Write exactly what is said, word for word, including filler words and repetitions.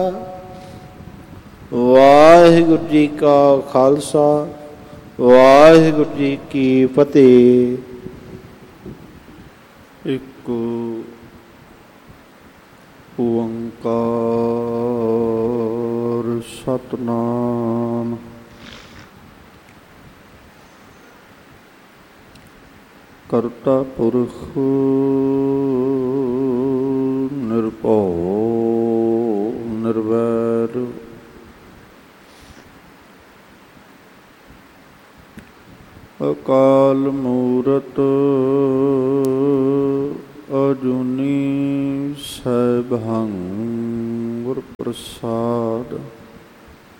ਵਾਹਿਗੁਰੂ ਜੀ ਕਾ ਖਾਲਸਾ, ਵਾਹਿਗੁਰੂ ਜੀ ਕੀ ਫਤਿਹ। ਇੱਕ ਓੰਕਾਰ ਸਤਿਨਾਮ। ਕਰਤਾ ਪੁਰਖ ਨਿਰਭਉ ਨਿਰਵੈਰ, ਅਕਾਲ ਮੂਰਤ ਅਜੂਨੀ ਸੈਭੰ ਗੁਰ ਪ੍ਰਸਾਦਿ।